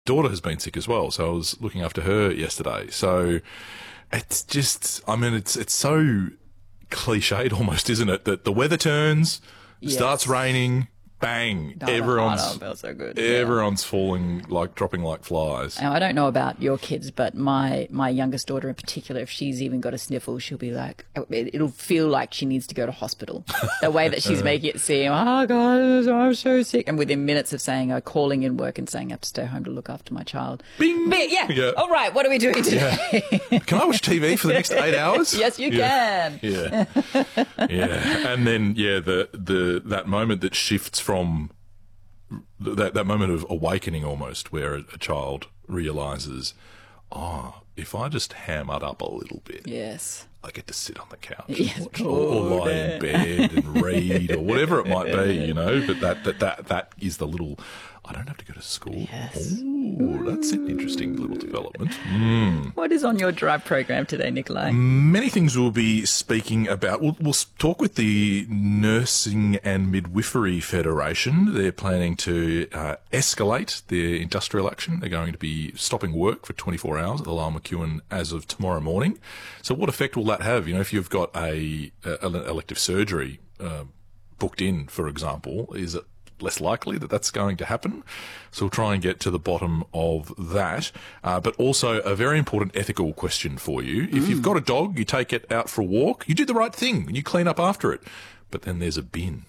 daughter has been sick as well, so I was looking after her yesterday. So it's just, I mean, it's so cliched almost, isn't it? That the weather turns, starts raining, bang, felt so good. Everyone's falling, like dropping like flies. Now, I don't know about your kids, but my youngest daughter in particular, if she's even got a sniffle, she'll be like, it'll feel like she needs to go to hospital. The way that she's making it seem, oh, guys, I'm so sick. And within minutes of saying, calling in work and saying I have to stay home to look after my child. Bing! Yeah. All right, what are we doing today? Yeah. Can I watch TV for the next 8 hours? Yes, you can. Yeah. And then, that moment that shifts from that moment of awakening almost, where a child realises, if I just hammer up a little bit, yes, I get to sit on the couch and watch, or lie in bed and read, or whatever it might be, you know. But that is the little, I don't have to go to school. Yes. Oh, that's an interesting little development. What is on your drive program today, Nikolai? Many things we'll be speaking about. We'll talk with the Nursing and Midwifery Federation. They're planning to escalate their industrial action. They're going to be stopping work for 24 hours at the Lyell McEwin as of tomorrow morning. So what effect will that have? You know, if you've got an elective surgery booked in, for example, is it less likely that that's going to happen? So we'll try and get to the bottom of that. But also a very important ethical question for you. If you've got a dog, you take it out for a walk, you do the right thing and you clean up after it. But then there's a bin.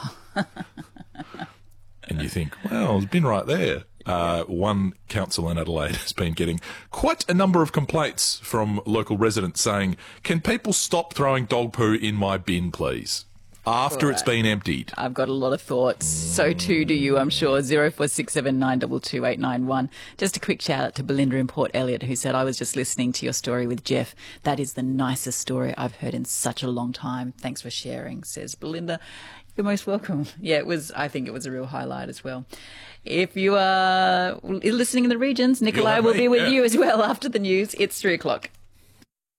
And you think, well, there's a bin right there. One council in Adelaide has been getting quite a number of complaints from local residents saying, can people stop throwing dog poo in my bin, please? After it's been emptied. I've got a lot of thoughts. So too do you, I'm sure. 0467922891. Just a quick shout out to Belinda in Port Elliot, who said, I was just listening to your story with Jeff. That is the nicest story I've heard in such a long time. Thanks for sharing, says Belinda. You're most welcome. Yeah, I think it was a real highlight as well. If you are listening in the regions, Nikolai will be with you as well after the news. It's 3:00.